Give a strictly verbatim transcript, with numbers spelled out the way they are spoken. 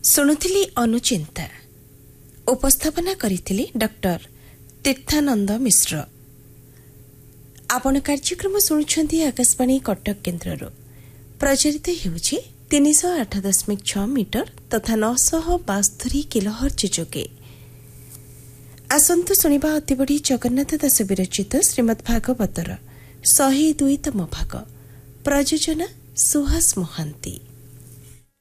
ଶୁଣୁଥିଲି ଅନୁଚିନ୍ତା। ଉପସ୍ଥାପନା କରିଥିଲେ ଡକ୍ଟର ତୀର୍ଥାନନ୍ଦ ମିଶ୍ର। ଆପଣ କାର୍ଯ୍ୟକ୍ରମ ଶୁଣୁଛନ୍ତି ଆକାଶବାଣୀ କଟକ କେନ୍ଦ୍ରରୁ। ପ୍ରଚାରିତ ହେଉଛି ତିନିଶହ ଆଠ ଦଶମିକ ଛଅ ମିଟର ତଥା ନଅଶହ ବାସ୍ତରି କିଲୋହର୍ଜ ଯୋଗେ। ଆସନ୍ତୁ ଶୁଣିବା ଅତିବଡ଼ି ଜଗନ୍ନାଥ ଦାସ ବିରଚିତ ଶ୍ରୀମଦ୍ ଭାଗବତର ଶହେ ଦୁଇତମ ଭାଗ। ପ୍ରଯୋଜନା ସୁହାସ ମହାନ୍ତି।